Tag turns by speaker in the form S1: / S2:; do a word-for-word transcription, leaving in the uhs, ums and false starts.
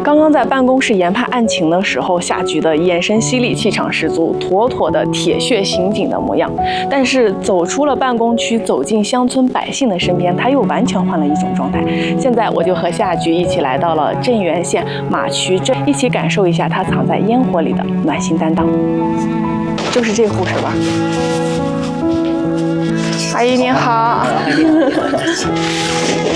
S1: 刚刚在办公室研判案情的时候，夏菊的眼神犀利，气场十足，妥妥的铁血刑警的模样。但是走出了办公区，走进乡村百姓的身边，他又完全换了一种状态。现在我就和夏菊一起来到了镇原县马渠镇，一起感受一下他藏在烟火里的暖心担当。就是这户是吧？阿姨您好。